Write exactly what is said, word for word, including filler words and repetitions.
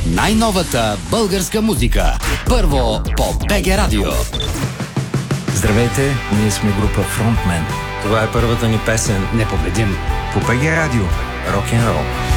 Най-новата българска музика. Първо по БГ Радио. Здравейте, ние сме група Frontman. Това е първата ни песен Непобедим. По БГ Радио. Рок-н-рол.